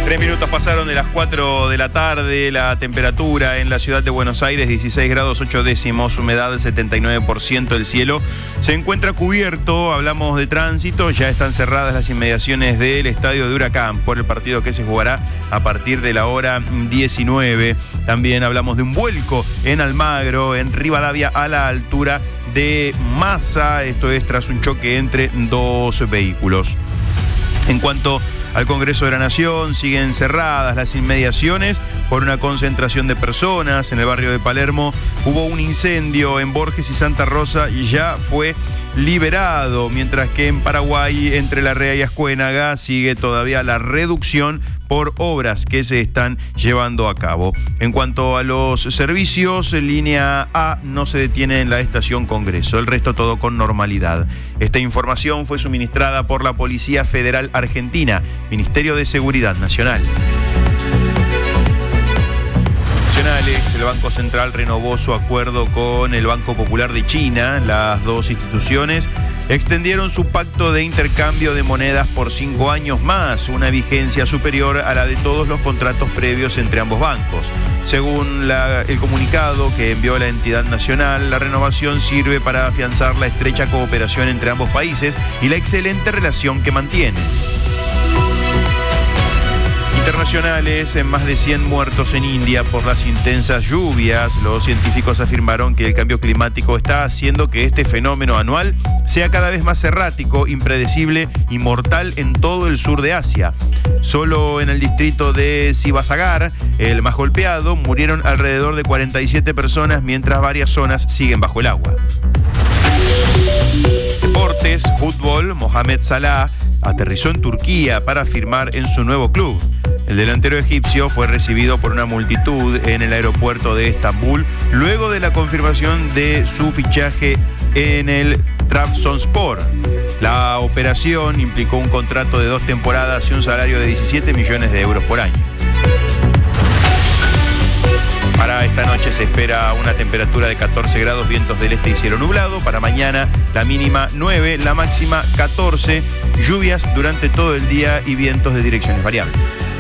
3 minutos pasaron de las 4 de la tarde, la temperatura en la ciudad de Buenos Aires 16 grados 8 décimos, humedad del 79%, el cielo se encuentra cubierto, hablamos de tránsito, ya están cerradas las inmediaciones del estadio de Huracán por el partido que se jugará a partir de la hora 19. También hablamos de un vuelco en Almagro, en Rivadavia, a la altura de Massa, esto es tras un choque entre dos vehículos. En cuanto al Congreso de la Nación, siguen cerradas las inmediaciones por una concentración de personas. En el barrio de Palermo hubo un incendio en Borges y Santa Rosa y ya fue liberado, mientras que en Paraguay, entre Larrea y Ascuénaga, sigue todavía la reducción por obras que se están llevando a cabo. En cuanto a los servicios, línea A no se detiene en la estación Congreso, el resto todo con normalidad. Esta información fue suministrada por la Policía Federal Argentina, Ministerio de Seguridad Nacional. El Banco Central renovó su acuerdo con el Banco Popular de China. Las dos instituciones extendieron su pacto de intercambio de monedas por 5 años más, una vigencia superior a la de todos los contratos previos entre ambos bancos. Según el comunicado que envió la entidad nacional, la renovación sirve para afianzar la estrecha cooperación entre ambos países y la excelente relación que mantienen. Internacionales, en más de 100 muertos en India por las intensas lluvias. Los científicos afirmaron que el cambio climático está haciendo que este fenómeno anual sea cada vez más errático, impredecible y mortal en todo el sur de Asia. Solo en el distrito de Sivasagar, el más golpeado, murieron alrededor de 47 personas, mientras varias zonas siguen bajo el agua. Deportes, fútbol, Mohamed Salah aterrizó en Turquía para firmar en su nuevo club. El delantero egipcio fue recibido por una multitud en el aeropuerto de Estambul luego de la confirmación de su fichaje en el Trabzonspor. La operación implicó un contrato de 2 temporadas y un salario de 17 millones de euros por año. Para esta noche se espera una temperatura de 14 grados, vientos del este y cielo nublado. Para mañana la mínima 9, la máxima 14, lluvias durante todo el día y vientos de direcciones variables.